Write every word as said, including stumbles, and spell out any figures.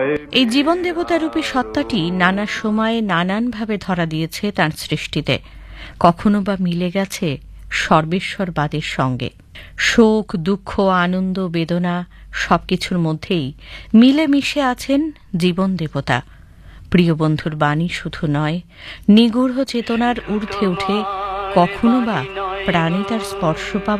এই জীবন দেবতারূপী সত্তাটি নানা সময়ে নানানভাবে ধরা দিয়েছে তাঁর সৃষ্টিতে, কখনো বা মিলে গেছে সর্বেশ্বরবাদের সঙ্গে। শোক, দুঃখ, আনন্দ, বেদনা সবকিছুর মধ্যেই মিলেমিশে আছেন জীবন দেবতা। প্রিয় বন্ধুর বাণী শুধু নয়, নিগূঢ় চেতনার ঊর্ধ্বে উঠে কখনো বা প্রাণে তার স্পর্শ পাওয়া